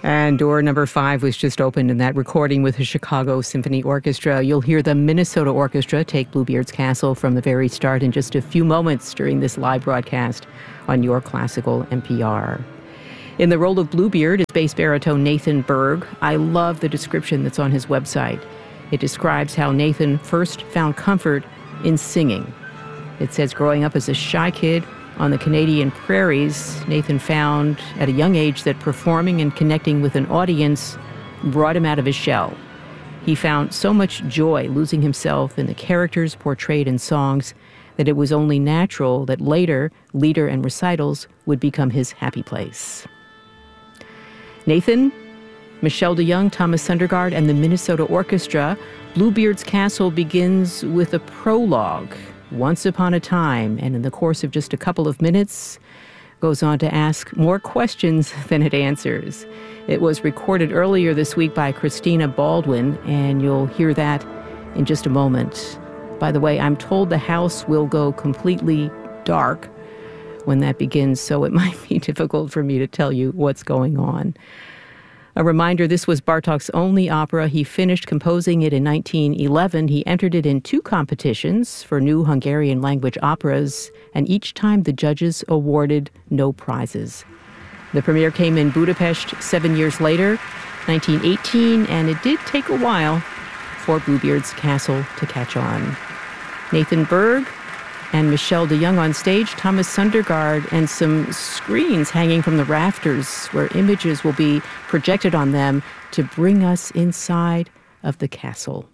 And door number 5 was just opened in that recording with the Chicago Symphony Orchestra. You'll hear the Minnesota Orchestra take Bluebeard's Castle from the very start in just a few moments during this live broadcast on Your Classical NPR. In the role of Bluebeard is bass baritone Nathan Berg. I love the description that's on his website. It describes how Nathan first found comfort in singing. It says growing up as a shy kid on the Canadian prairies, Nathan found at a young age that performing and connecting with an audience brought him out of his shell. He found so much joy losing himself in the characters portrayed in songs that it was only natural that later, leader and recitals would become his happy place. Nathan, Michelle DeYoung, Thomas Sundergaard, and the Minnesota Orchestra. Bluebeard's Castle begins with a prologue, once upon a time, and in the course of just a couple of minutes, goes on to ask more questions than it answers. It was recorded earlier this week by Christina Baldwin, and you'll hear that in just a moment. By the way, I'm told the house will go completely dark when that begins, so it might be difficult for me to tell you what's going on. A reminder, this was Bartók's only opera. He finished composing it in 1911. He entered it in 2 competitions for new Hungarian language operas, and each time the judges awarded no prizes. The premiere came in Budapest 7 years later, 1918, and it did take a while for Bluebeard's Castle to catch on. Nathan Berg and Michelle DeYoung on stage, Thomas Sundergaard, and some screens hanging from the rafters where images will be projected on them to bring us inside of the castle.